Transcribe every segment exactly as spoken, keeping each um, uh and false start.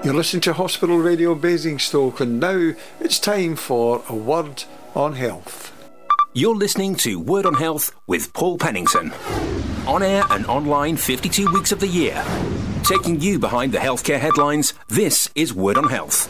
You're listening to Hospital Radio Basingstoke, and now it's time for a Word on Health. You're listening to Word on Health with Paul Pennington. On air and online fifty-two weeks of the year. Taking you behind the healthcare headlines, this is Word on Health.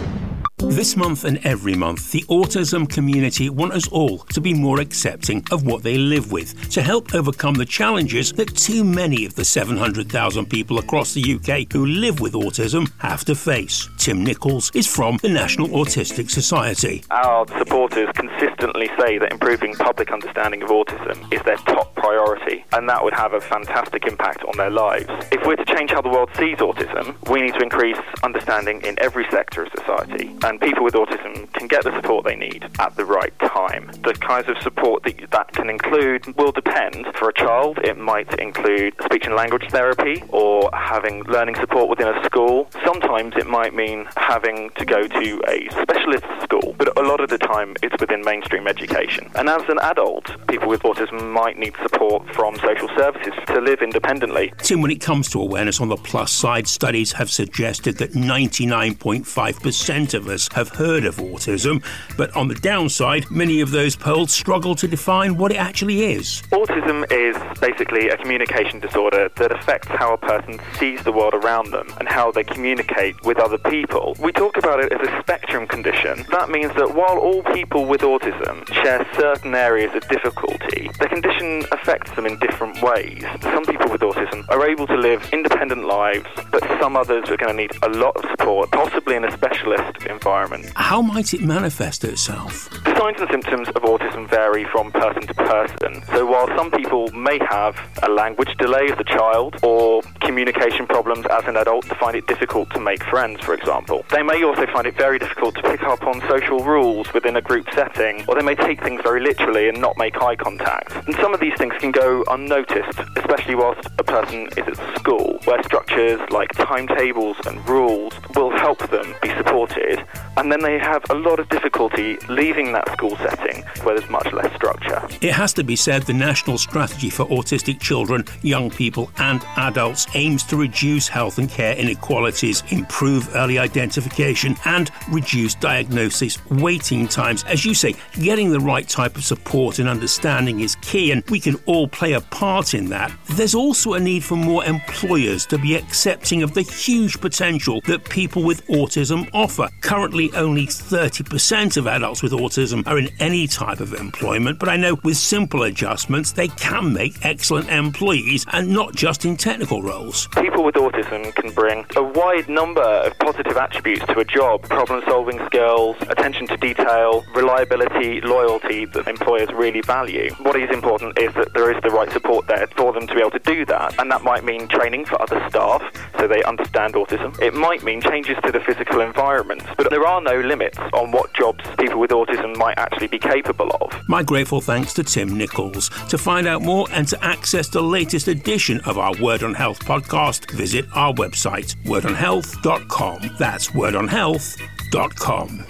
This month and every month, the autism community want us all to be more accepting of what they live with, to help overcome the challenges that too many of the seven hundred thousand people across the U K who live with autism have to face. Tim Nichols is from the National Autistic Society. Our supporters consistently say that improving public understanding of autism is their top priority, and that would have a fantastic impact on their lives. If we're to change how the world sees autism, we need to increase understanding in every sector of society. And people with autism can get the support they need at the right time. The kinds of support that that can include will depend. For a child, it might include speech and language therapy or having learning support within a school. Sometimes it might mean having to go to a specialist school, but a lot of the time it's within mainstream education. And as an adult, people with autism might need support from social services to live independently. Tim, when it comes to awareness on the plus side, studies have suggested that ninety-nine point five percent of us have heard of autism, but on the downside, many of those polled struggle to define what it actually is. Autism is basically a communication disorder that affects how a person sees the world around them and how they communicate with other people. We talk about it as a spectrum condition. That means that while all people with autism share certain areas of difficulty, the condition affects them in different ways. Some people with autism are able to live independent lives, but some others are going to need a lot of support, possibly in a specialist environment. How might it manifest itself? The signs and symptoms of autism vary from person to person. So while some people may have a language delay as a child or communication problems as an adult to find it difficult to make friends, for example, they may also find it very difficult to pick up on social rules within a group setting, or they may take things very literally and not make eye contact. And some of these things can go unnoticed, especially whilst a person is at school, where structures like timetables and rules will help them be supported, and then they have a lot of difficulty leaving that school setting where there's much less structure. It has to be said the National Strategy for Autistic Children, Young People and Adults aims to reduce health and care inequalities, improve early identification and reduce diagnosis waiting times. As you say, getting the right type of support and understanding is key, and we can all play a part in that. There's also a need for more employers to be accepting of the huge potential that people with autism offer. Currently, only thirty percent of adults with autism are in any type of employment, but I know with simple adjustments they can make excellent employees, and not just in technical roles. People with autism can bring a wide number of positive attributes to a job: problem-solving skills, attention to detail, reliability, loyalty that employers really value. What is important is that there is the right support there for them to be able to do that, and that might mean training for other staff so they understand autism. It might mean changes to the physical environment, but there are no limits on what jobs people with autism might actually be capable of. My grateful thanks to Tim Nichols. To find out more and to access the latest edition of our Word on Health podcast, visit our website, word on health dot com. That's word on health dot com.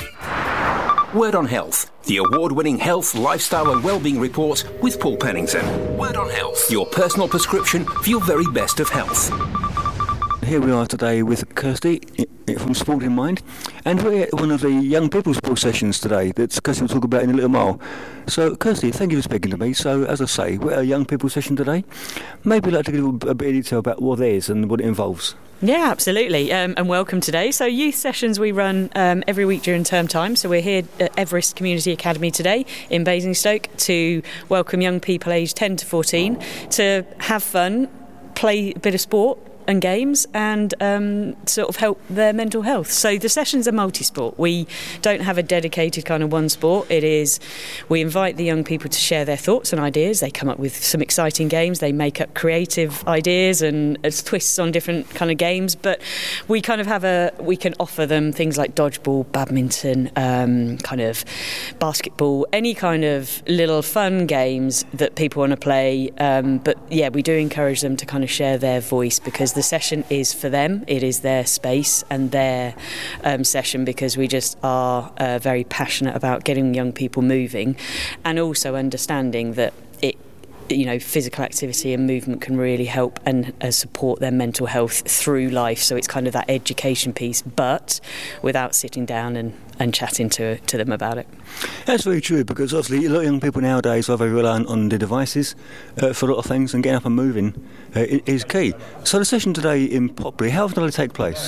Word on Health, the award-winning health, lifestyle and wellbeing report with Paul Pennington. Word on Health, your personal prescription for your very best of health. Here we are today with Kirsty from Sport in Mind, and we're at one of the young people's sport sessions today that Kirsty will talk about in a little while. So Kirsty, thank you for speaking to me. So as I say, we're at a young people's session today. Maybe you'd like to give a bit of detail about what it is and what it involves. Yeah, absolutely, um, and welcome today. So youth sessions we run um, every week during term time. So we're here at Everest Community Academy today in Basingstoke to welcome young people aged ten to fourteen to have fun, play a bit of sport and games, and um, sort of help their mental health. So the sessions are multi-sport. We don't have a dedicated kind of one sport. It is, we invite the young people to share their thoughts and ideas. They come up with some exciting games. They make up creative ideas and uh, twists on different kind of games. But we kind of have a, we can offer them things like dodgeball, badminton, um, kind of basketball, any kind of little fun games that people want to play. Um, but yeah, we do encourage them to kind of share their voice, because the session is for them. It is their space and their um, session, because we just are uh, very passionate about getting young people moving, and also understanding that it you know, physical activity and movement can really help and uh, support their mental health through life. So it's kind of that education piece, but without sitting down and, and chatting to to them about it. That's very true, because obviously a lot of young people nowadays are very reliant on their devices uh, for a lot of things, and getting up and moving uh, is key. So the session today in Popley, how often will it take place?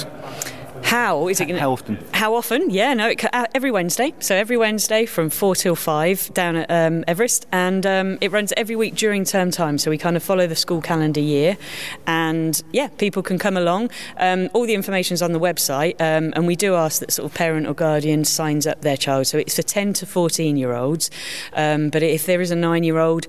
How is it going to... How often? How often? Yeah, no, it, uh, every Wednesday. So every Wednesday from four till five down at um, Everest, and um, it runs every week during term time. So we kind of follow the school calendar year, and yeah, people can come along. Um, all the information's on the website, um, and we do ask that sort of parent or guardian signs up their child. So it's for ten to fourteen year olds, um, but if there is a nine year old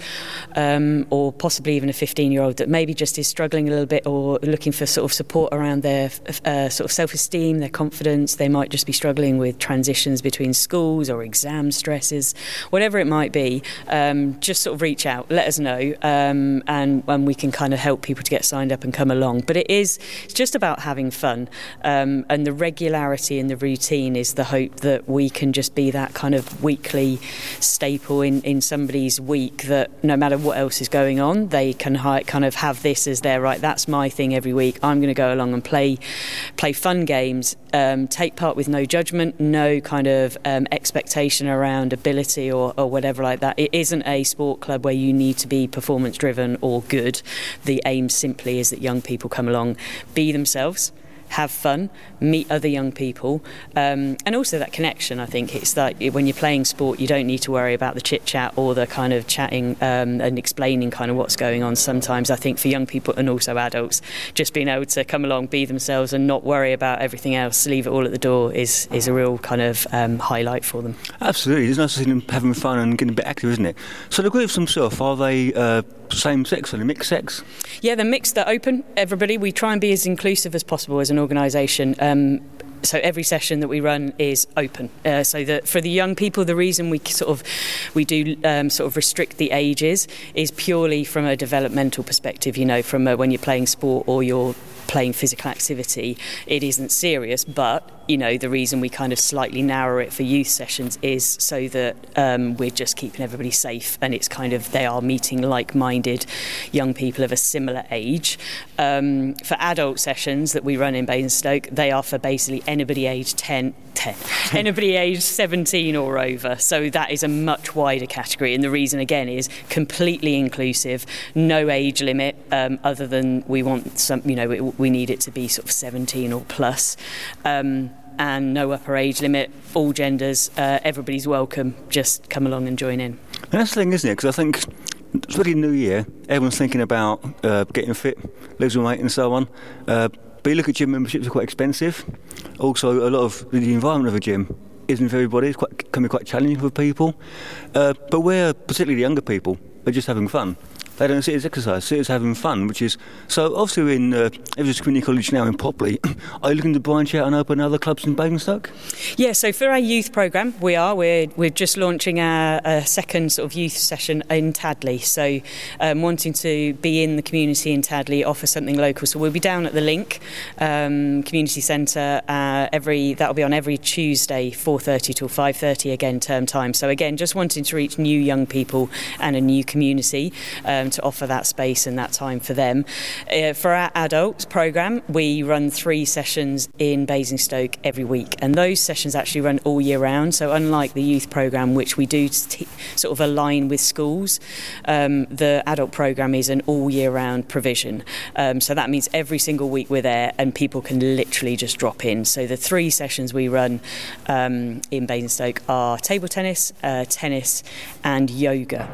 um, or possibly even a fifteen year old that maybe just is struggling a little bit or looking for sort of support around their uh, sort of self-esteem, their confidence, they might just be struggling with transitions between schools or exam stresses, whatever it might be, um, just sort of reach out, let us know, um, and, and we can kind of help people to get signed up and come along. But it is it's just about having fun, um, and the regularity and the routine is the hope that we can just be that kind of weekly staple in, in somebody's week, that no matter what else is going on, they can hi- kind of have this as their, right, that's my thing every week, I'm going to go along and play play fun games. Um, take part with no judgment, no kind of um, expectation around ability or, or whatever like that. It isn't a sport club where you need to be performance driven or good. The aim simply is that young people come along, be themselves, have fun, meet other young people, um, and also that connection. I think it's that when you're playing sport, you don't need to worry about the chit chat or the kind of chatting um, and explaining kind of what's going on. Sometimes I think for young people and also adults, just being able to come along, be themselves and not worry about everything else, leave it all at the door, is is a real kind of um, highlight for them. Absolutely, there's no such thing as having fun and getting a bit active, isn't it? So the groups themselves, are they uh, same sex or mixed sex? Yeah, they're mixed, they're open, everybody. We try and be as inclusive as possible as an organisation. Um, so every session that we run is open. Uh, so that for the young people, the reason we sort of we do um, sort of restrict the ages is purely from a developmental perspective. You know, from a, when you're playing sport or you're playing physical activity, it isn't serious, but you know, the reason we kind of slightly narrow it for youth sessions is so that um, we're just keeping everybody safe, and it's kind of they are meeting like-minded young people of a similar age. Um, for adult sessions that we run in Basingstoke, they are for basically anybody aged ten, ten anybody aged seventeen or over. So that is a much wider category, and the reason again is completely inclusive, no age limit, um, other than we want some, you know, we, we need it to be sort of seventeen or plus. Um, and no upper age limit, all genders, uh, everybody's welcome, just come along and join in. And that's the thing, isn't it? Because I think, especially New Year, everyone's thinking about uh, getting fit, losing weight and so on. Uh, but you look at gym memberships are quite expensive. Also, a lot of the environment of a gym isn't for everybody. It's quite, can be quite challenging for people. Uh, but where, particularly the younger people, are just having fun. They don't see it as exercise, see it as having fun, which is... So obviously we're in uh, Everest Community College now in Popley. Are you looking to branch out and open other clubs in Basingstoke? Yeah, so for our youth programme, we are. We're, we're just launching our, our second sort of youth session in Tadley. So um, wanting to be in the community in Tadley, offer something local. So we'll be down at the Link um, Community Centre. Uh, every That'll be on every Tuesday, four thirty till five thirty, again, term time. So again, just wanting to reach new young people and a new community, um, to offer that space and that time for them. Uh, for our adults programme, we run three sessions in Basingstoke every week, and those sessions actually run all year round. So unlike the youth programme, which we do t- sort of align with schools, um, the adult programme is an all year round provision. Um, so that means every single week we're there and people can literally just drop in. So the three sessions we run um, in Basingstoke are table tennis, uh, tennis and yoga.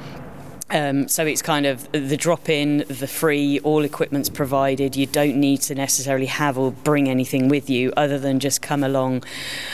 Um, so it's kind of the drop-in, the free, all equipment's provided. You don't need to necessarily have or bring anything with you other than just come along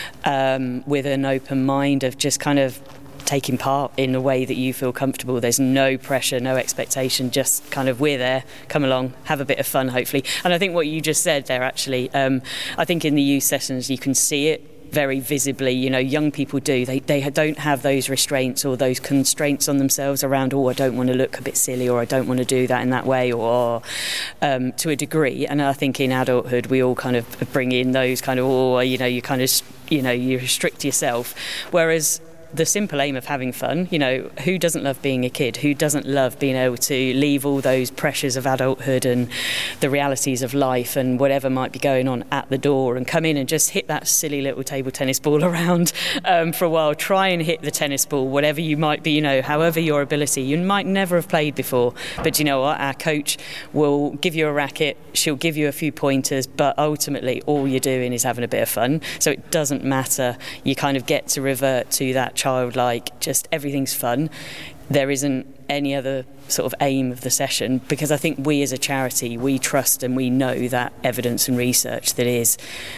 um, with an open mind of just kind of taking part in a way that you feel comfortable. There's no pressure, no expectation, just kind of we're there, come along, have a bit of fun, hopefully. And I think what you just said there, actually, um, I think in the youth sessions you can see it very visibly. You know, young people do. They they don't have those restraints or those constraints on themselves around, oh, I don't want to look a bit silly, or I don't want to do that in that way, or um, to a degree. And I think in adulthood we all kind of bring in those kind of, oh, you know, you kind of, you know, you restrict yourself. Whereas the simple aim of having fun. You know, who doesn't love being a kid? Who doesn't love being able to leave all those pressures of adulthood and the realities of life and whatever might be going on at the door and come in and just hit that silly little table tennis ball around um, for a while. Try and hit the tennis ball, whatever you might be, you know, however your ability. You might never have played before, but you know what? Our coach will give you a racket, she'll give you a few pointers, but ultimately all you're doing is having a bit of fun. So it doesn't matter. You kind of get to revert to that childlike, just everything's fun. There isn't any other sort of aim of the session, because I think we as a charity, we trust and we know that evidence and research that is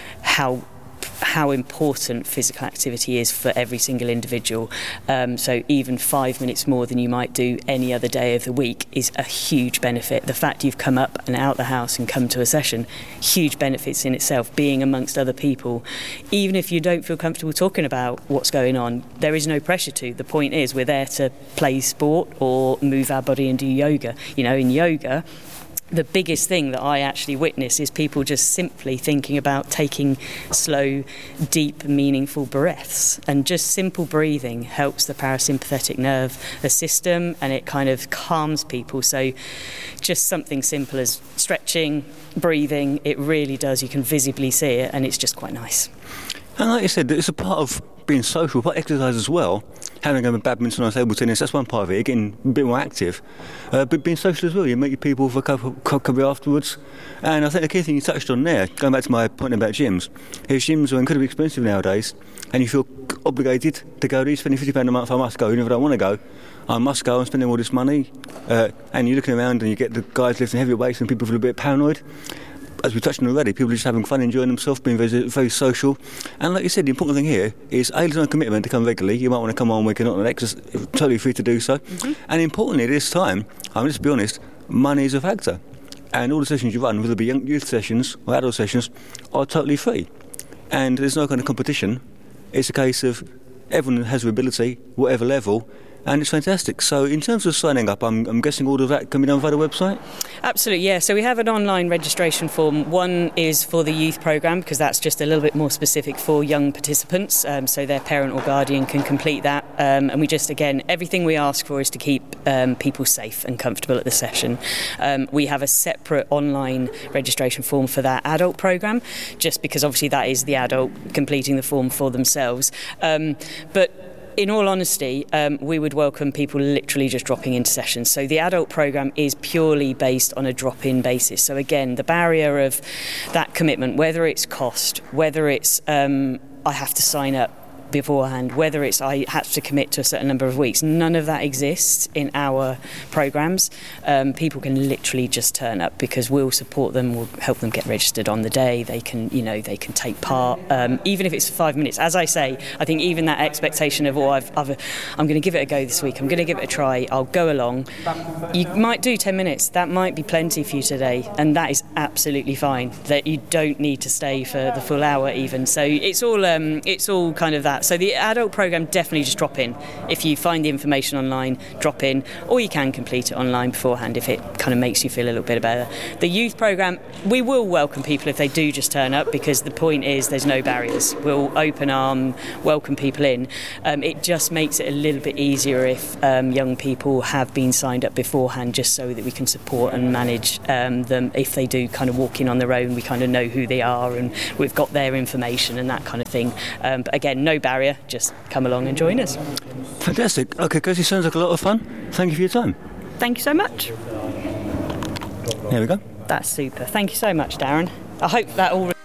how how important physical activity is for every single individual. Um, so even five minutes more than you might do any other day of the week is a huge benefit. The fact you've come up and out the house and come to a session, huge benefits in itself. Being amongst other people, even if you don't feel comfortable talking about what's going on, there is no pressure to. The point is we're there to play sport or move our body and do yoga. You know, in yoga, the biggest thing that I actually witness is people just simply thinking about taking slow, deep, meaningful breaths. And just simple breathing helps the parasympathetic nerve, the system, and it kind of calms people. So just something simple as stretching, breathing, it really does. You can visibly see it, and it's just quite nice. And like you said, it's a part of being social, part of exercise as well. Having a badminton or table tennis, that's one part of it, getting a bit more active. Uh, but being social as well, you meet your people for a couple, couple afterwards. And I think the key thing you touched on there, going back to my point about gyms, is gyms are incredibly expensive nowadays, and you feel obligated to go. These spending fifty pounds a month, I must go. Even if I don't want to go, I must go. I'm spending all this money. Uh, and you're looking around and you get the guys lifting heavy weights and people feel a bit paranoid. As we touched on already, people are just having fun, enjoying themselves, being very, very social. And like you said, the important thing here is, A, there's no commitment to come regularly. You might want to come on when you're not on exercise, totally free to do so. Mm-hmm. And importantly, this time, I'm just be honest, money is a factor. And all the sessions you run, whether it be young youth sessions or adult sessions, are totally free. And there's no kind of competition. It's a case of everyone has their ability, whatever level, and it's fantastic. So in terms of signing up, I'm, I'm guessing all of that can be done via the website? Absolutely, yeah. So we have an online registration form. One is for the youth programme, because that's just a little bit more specific for young participants, um, so their parent or guardian can complete that. Um, and we just, again, everything we ask for is to keep um, people safe and comfortable at the session. Um, we have a separate online registration form for that adult programme, just because obviously that is the adult completing the form for themselves. Um, but in all honesty, um, we would welcome people literally just dropping into sessions. So the adult programme is purely based on a drop-in basis. So again, the barrier of that commitment, whether it's cost, whether it's um, I have to sign up beforehand, whether it's I have to commit to a certain number of weeks, none of that exists in our programmes. Um, people can literally just turn up, because we'll support them, we'll help them get registered on the day. They can, you know, they can take part, um, even if it's five minutes. As I say, I think even that expectation of, oh, I've, I've, I'm going to give it a go this week, I'm going to give it a try, I'll go along. You might do ten minutes, that might be plenty for you today, and that is absolutely fine. That you don't need to stay for the full hour even. So it's all, um, it's all kind of that. So the adult programme, definitely just drop in. If you find the information online, drop in, or you can complete it online beforehand if it kind of makes you feel a little bit better. The youth programme, we will welcome people if they do just turn up, because the point is there's no barriers. We'll open arm, welcome people in. Um, it just makes it a little bit easier if um, young people have been signed up beforehand, just so that we can support and manage um, them. If they do kind of walk in on their own, we kind of know who they are and we've got their information and that kind of thing. Um, but again, no barrier. Just come along and join us. Fantastic. Okay, Kirsty, sounds like a lot of fun. Thank you for your time. Thank you so much. There we go. That's super. Thank you so much, Darren. I hope that all...